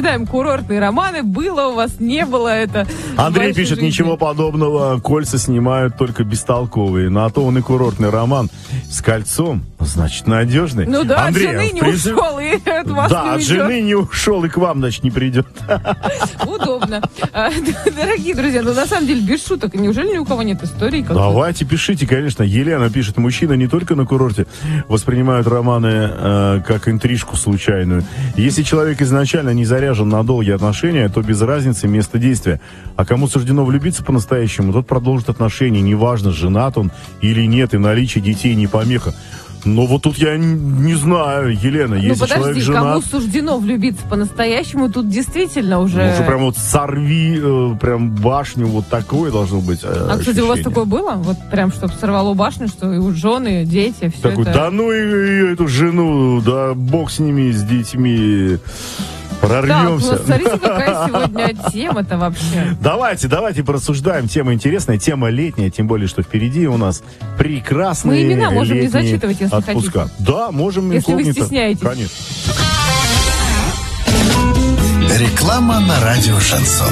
обсуждаем курортные романы. Было у вас, не было это. Андрей пишет, ничего подобного. Кольца снимают только бестолковые. На то он и курортный роман. С кольцом, значит, надежный. Ну да, Андрей, от жены не ушел и от вас да, не от уйдет. жены не ушел и к вам, значит, не придет. Удобно. Дорогие друзья, ну на самом деле, без шуток, неужели ни у кого нет истории? Давайте, пишите, конечно. Елена пишет, мужчины не только на курорте воспринимают романы как интрижку случайную. Если человек изначально не заряжен на долгие отношения, то без разницы место действия. А кому суждено влюбиться по-настоящему, тот продолжит отношения. Неважно, женат он или нет, и наличие детей не помеха. Но вот тут я не знаю, Елена, если человек женат... кому суждено влюбиться по-настоящему, тут действительно уже... Уже прям вот сорви, прям башню, вот такое должно быть ощущение. Кстати, у вас такое было? Вот прям, чтобы сорвало башню, что и у жены, дети, все такой, это... да ну и эту жену, да бог с ними, с детьми... Прорвемся. Да, смотрите, какая сегодня тема-то вообще. Давайте порассуждаем. Тема интересная, тема летняя, тем более, что впереди у нас прекрасные Мы имена можем не летние зачитывать, если отпуска. хотите. Да, можем. Если вы инкогнито. стесняетесь. Конечно. Реклама на радио «Шансон».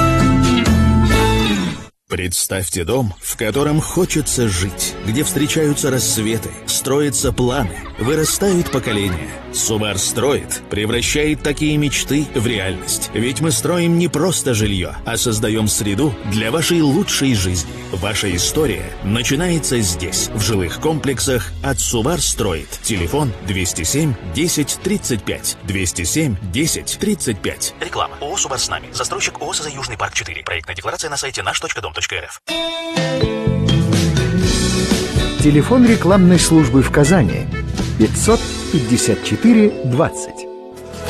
Представьте дом, в котором хочется жить, где встречаются рассветы, строятся планы, вырастают поколения. Субар строит, превращает такие мечты в реальность. Ведь мы строим не просто жилье, а создаем среду для вашей лучшей жизни. Ваша история начинается здесь, в жилых комплексах от Субар строит. Телефон 207 10 35. 207 10 35. Реклама. ООО «Субар с нами». Застройщик ООО «За Южный парк 4». Проектная декларация на сайте наш.дом.рф. Телефон рекламной службы в Казани 554 20.